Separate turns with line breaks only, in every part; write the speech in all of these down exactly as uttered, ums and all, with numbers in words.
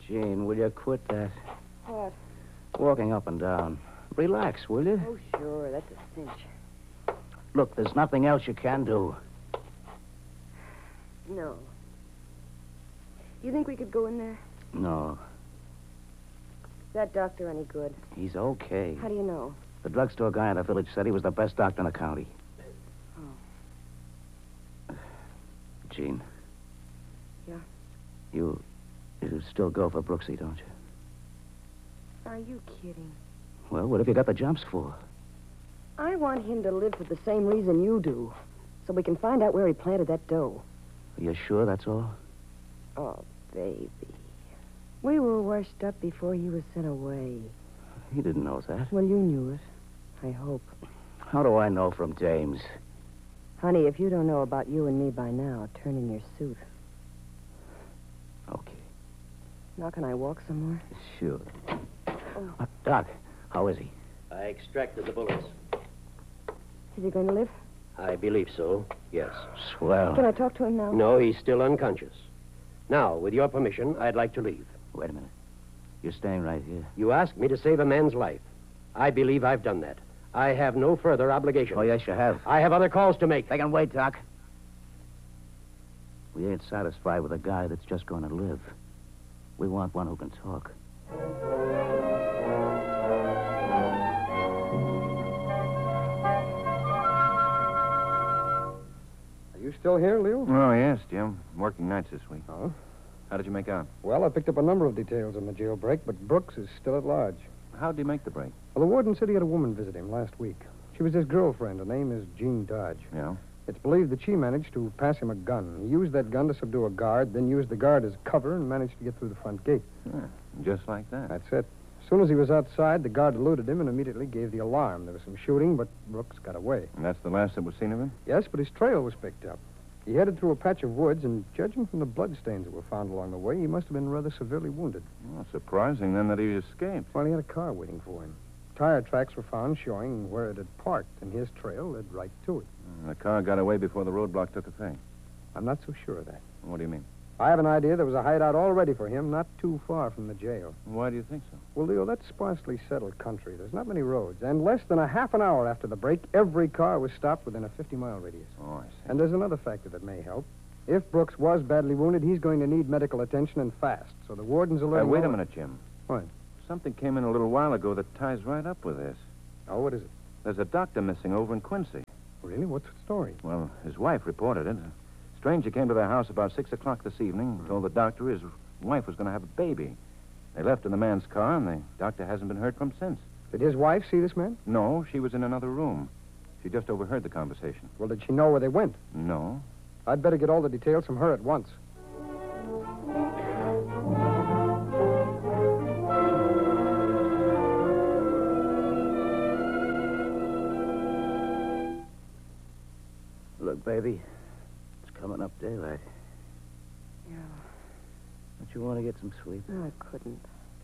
Jean, will you quit that?
What?
Walking up and down. Relax, will you?
Oh, sure. That's a cinch.
Look, there's nothing else you can do.
No. You think we could go in there?
No.
Is that doctor any good?
He's okay.
How do you know?
The drugstore guy in the village said he was the best doctor in the county.
Oh.
Jean.
Yeah?
You... you still go for Brooksy, don't you?
Are you kidding?
Well, what have you got the jumps for?
I want him to live for the same reason you do. So we can find out where he planted that dough.
Are you sure that's all?
Oh, baby. We were washed up before he was sent away.
He didn't know that.
Well, you knew it. I hope.
How do I know from James?
Honey, if you don't know about you and me by now, turn in your suit.
Okay.
Now can I walk somewhere?
Sure.
Oh.
Uh, Doc, how is he?
I extracted the bullets.
Is he going to live?
I believe so, yes.
Swell.
Can I talk to him now?
No, he's still unconscious. Now, with your permission, I'd like to leave.
Wait a minute. You're staying right here.
You asked me to save a man's life. I believe I've done that. I have no further obligation.
Oh, yes, you have.
I have other calls to make.
They can wait, Doc. We ain't satisfied with a guy that's just going to live. We want one who can talk.
Are you still here, Leo?
Oh, yes, Jim. I'm working nights this week.
Oh?
How did you make out?
Well, I picked up a number of details on the jailbreak, but Brooks is still at large.
How did he make the break?
Well, the warden said he had a woman visit him last week. She was his girlfriend. Her name is Jean Dodge.
Yeah?
It's believed that she managed to pass him a gun. He used that gun to subdue a guard, then used the guard as cover and managed to get through the front gate.
Yeah, just like that.
That's it. As soon as he was outside, the guard eluded him and immediately gave the alarm. There was some shooting, but Brooks got away.
And that's the last that was seen of him?
Yes, but his trail was picked up. He headed through a patch of woods, and judging from the bloodstains that were found along the way, he must have been rather severely wounded.
Well, surprising, then, that he escaped.
Well, he had a car waiting for him. Tire tracks were found showing where it had parked, and his trail led right to it.
The car got away before the roadblock took effect.
I'm not so sure of that.
What do you mean?
I have an idea there was a hideout all ready for him, not too far from the jail.
Why do you think so?
Well, Leo, that's sparsely settled country. There's not many roads. And less than a half an hour after the break, every car was stopped within a fifty-mile radius.
Oh, I see.
And there's another factor that may help. If Brooks was badly wounded, he's going to need medical attention and fast. So the wardens are
Hey,
learning...
wait a
all-
minute, Jim.
What?
Something came in a little while ago that ties right up with this.
Oh, what is it?
There's a doctor missing over in Quincy.
Really? What's the story?
Well, his wife reported it. A stranger came to their house about six o'clock this evening and told the doctor his wife was going to have a baby. They left in the man's car, and the doctor hasn't been heard from since.
Did his wife see this man?
No, she was in another room. She just overheard the conversation.
Well, did she know where they went?
No.
I'd better get all the details from her at once.
Look, baby, it's coming up daylight.
Yeah.
Don't you want to get some sleep?
No, I couldn't.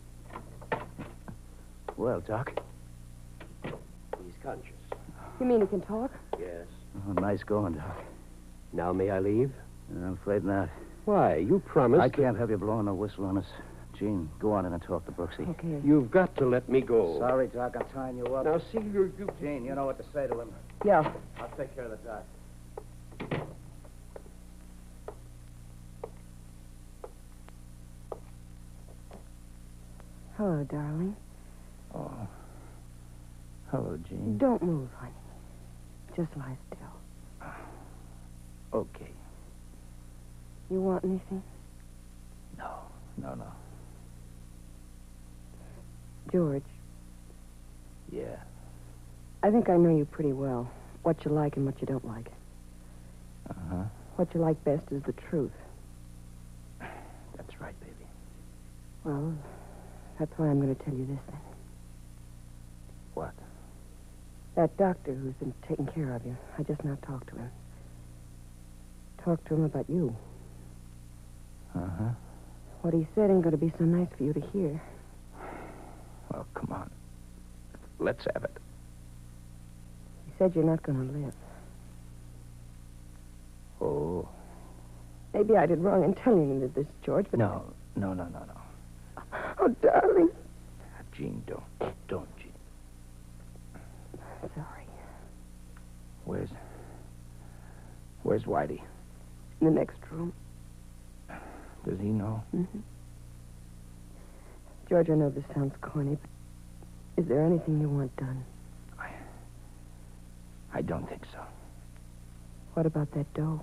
Well, Doc.
He's conscious.
You mean he can talk?
Yes.
Oh, nice going, Doc.
Now may I leave?
I'm afraid not.
Why? You promised...
I can't have you blowing a whistle on us. Gene, go on in and talk to Brooksy.
Okay.
You've got to let me go.
Sorry, Doc, I'm tying you up.
Now, see, you... you...
Gene, you know what to say to him.
Yeah.
I'll take care of the doc.
Hello, darling.
Oh. Hello, Gene.
Don't move, honey. Just lie still.
Okay.
You want anything?
No, no, no.
George,
Yeah.
I think I know you pretty well. What you like and what you don't like.
Uh-huh.
What you like best is the truth.
That's right, baby.
Well, that's why I'm going to tell you this then.
What?
That doctor who's been taking care of you, I just now talked to him. Talked to him about you.
Uh-huh.
What he said ain't going to be so nice for you to hear.
Well, come on. Let's have it.
He said you're not going to live.
Oh.
Maybe I did wrong in telling you this, George, but...
No, no, no, no, no.
Oh, darling.
Jean, don't. Don't, Jean.
Sorry.
Where's... Where's Whitey?
In the next room.
Does he know?
Mm-hmm. George, I know this sounds corny, but is there anything you want done?
I... I don't think so.
What about that dough?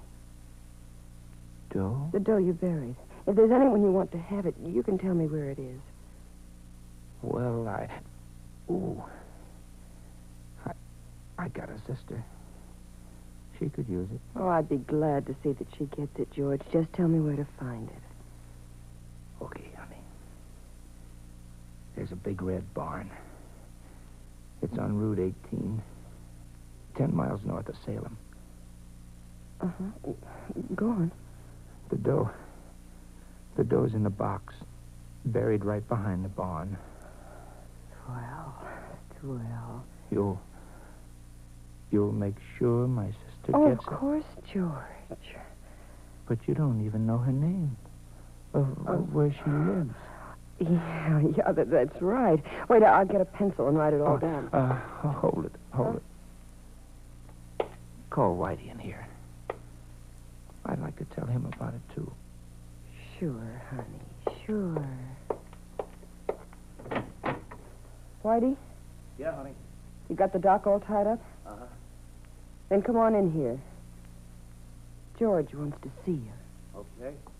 Doe?
The dough you buried. If there's anyone you want to have it, you can tell me where it is.
Well, I... Ooh. I... I got a sister. She could use it.
Oh, I'd be glad to see that she gets it, George. Just tell me where to find it.
Okay, honey. There's a big red barn. It's on Route eighteen. Ten miles north of Salem.
Uh-huh. Go on.
The dough... The dough's in a box. Buried right behind the barn.
Swell. Swell.
You'll... You'll make sure my sister
Oh,
gets
of
it.
course, George.
But you don't even know her name. Of, of where she lives.
Yeah, yeah, that, that's right. Wait, I'll get a pencil and write it all
Oh,
down.
Uh, hold it, hold it. Call Whitey in here. I'd like to tell him about it, too.
Sure, honey, sure. Whitey,
Yeah, honey.
you got the dock all tied up?
Uh-huh.
Then come on in here. George wants to see you.
Okay.